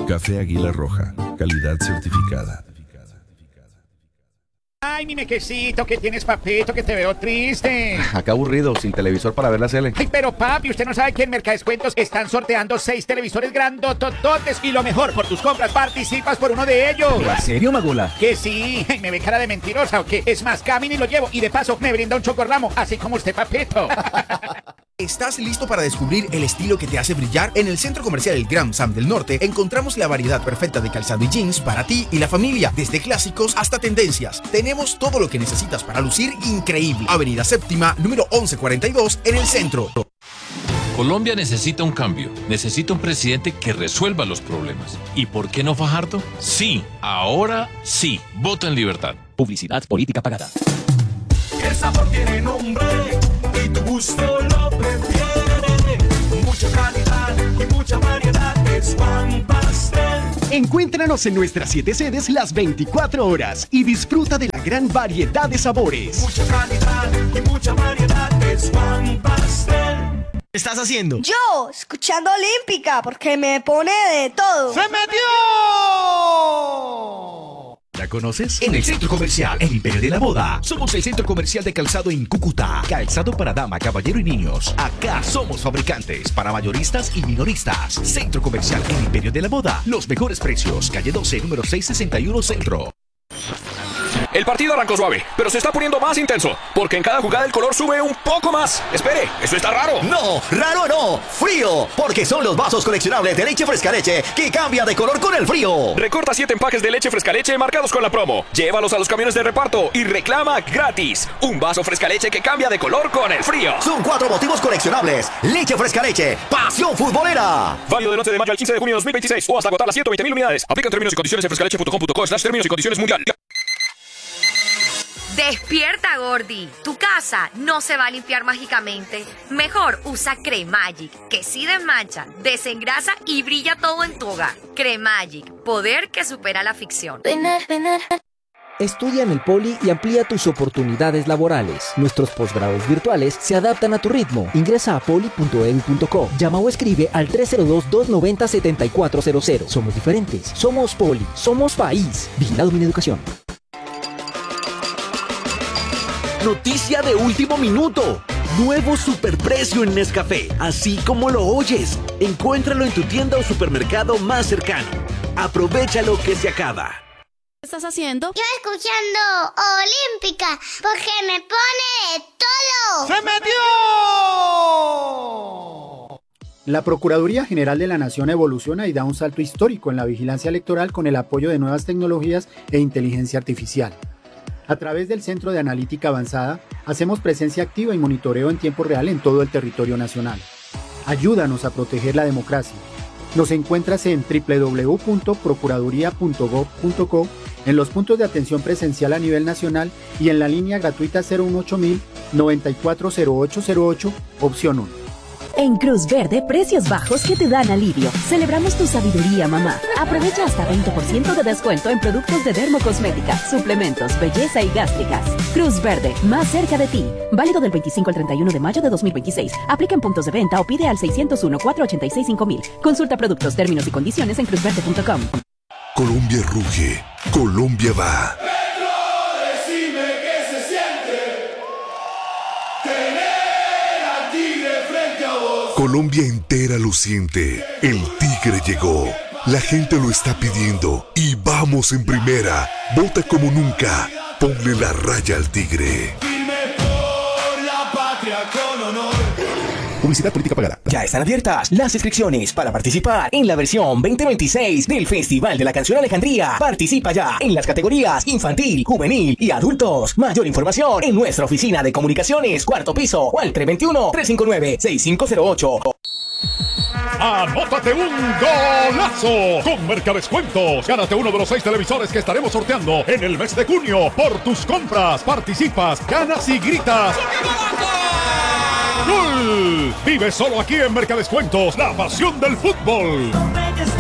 Café Águila Roja, calidad certificada. Ay, mi mequecito, ¿qué tienes, papito? Que te veo triste. Acá aburrido, sin televisor para ver la tele. Ay, pero papi, ¿usted no sabe que en Mercadescuentos están sorteando 6 televisores grandotototes? Y lo mejor, por tus compras participas por uno de ellos. ¿En serio, Magula? Que sí. Ay, ¿me ve cara de mentirosa o qué? Es más, camino y lo llevo. Y de paso, me brinda un chocorramo, así como usted, papito. ¿Estás listo para descubrir el estilo que te hace brillar? En el Centro Comercial El Gran Sam del Norte encontramos la variedad perfecta de calzado y jeans para ti y la familia, desde clásicos hasta tendencias. Tenemos todo lo que necesitas para lucir increíble. Avenida Séptima, número 1142, en el centro. Colombia necesita un cambio, necesita un presidente que resuelva los problemas. ¿Y por qué no Fajardo? Sí, ahora sí, vota en libertad. Publicidad política pagada. El sabor tiene nombre y tu gusto lo prefiere. Mucha calidad y mucha variedad es Pan Pastel. Encuéntranos en nuestras 7 sedes las 24 horas y disfruta de la gran variedad de sabores. Mucha calidad y mucha variedad es Pan Pastel. ¿Qué estás haciendo? Yo, escuchando Olímpica, porque me pone de todo. ¡Se metió! ¿La conoces? En el Centro Comercial El Imperio de la Moda. Somos el centro comercial de calzado en Cúcuta. Calzado para dama, caballero y niños. Acá somos fabricantes para mayoristas y minoristas. Centro Comercial El Imperio de la Moda. Los mejores precios. Calle 12, número 661 Centro. El partido arrancó suave, pero se está poniendo más intenso, porque en cada jugada el color sube un poco más. Espere, ¿eso está raro? No, raro no, frío, porque son los vasos coleccionables de leche fresca leche que cambia de color con el frío. Recorta 7 empaques de leche fresca leche marcados con la promo. Llévalos a los camiones de reparto y reclama gratis un vaso fresca leche que cambia de color con el frío. Son 4 motivos coleccionables. Leche fresca leche, pasión futbolera. Válido del 11 de mayo al 15 de junio de 2026 o hasta agotar las 120.000 unidades. Aplican términos y condiciones en frescaleche.com.co/términos y condiciones mundial. Despierta, Gordi. Tu casa no se va a limpiar mágicamente. Mejor usa Cremagic, que sí desmancha, desengrasa y brilla todo en tu hogar. Cremagic, poder que supera la ficción. Estudia en el Poli y amplía tus oportunidades laborales. Nuestros posgrados virtuales se adaptan a tu ritmo. Ingresa a poli.edu.co. Llama o escribe al 302-290-7400. Somos diferentes. Somos Poli. Somos país. Vigilado Mineducación. Noticia de último minuto. Nuevo superprecio en Nescafé, así como lo oyes. Encuéntralo en tu tienda o supermercado más cercano. Aprovechalo que se acaba. ¿Qué estás haciendo? Yo escuchando Olímpica, porque me pone de todo. ¡Se metió! La Procuraduría General de la Nación evoluciona y da un salto histórico en la vigilancia electoral con el apoyo de nuevas tecnologías e inteligencia artificial. A través del Centro de Analítica Avanzada, hacemos presencia activa y monitoreo en tiempo real en todo el territorio nacional. Ayúdanos a proteger la democracia. Nos encuentras en www.procuraduría.gov.co, en los puntos de atención presencial a nivel nacional y en la línea gratuita 018 940808, opción 1. En Cruz Verde, precios bajos que te dan alivio. Celebramos tu sabiduría, mamá. Aprovecha hasta 20% de descuento en productos de dermocosmética, suplementos, belleza y gástricas. Cruz Verde, más cerca de ti. Válido del 25 al 31 de mayo de 2026. Aplica en puntos de venta o pide al 601-486-5000. Consulta productos, términos y condiciones en cruzverde.com. Colombia ruge, Colombia va. Colombia entera lo siente. El Tigre llegó. La gente lo está pidiendo. Y vamos en primera. Vota como nunca. Ponle la raya al Tigre. Firme por la patria con honor. Publicidad política pagada. Ya están abiertas las inscripciones para participar en la versión 2026 del Festival de la Canción Alejandría. Participa ya en las categorías infantil, juvenil y adultos. Mayor información en nuestra oficina de comunicaciones, 4º piso o al 321-359-6508. ¡Anótate un golazo! Con Mercadescuentos, gánate uno de los 6 televisores que estaremos sorteando en el mes de junio. Por tus compras, participas, ganas y gritas. ¡Gol! Vive solo aquí en Mercadescuentos, la pasión del fútbol.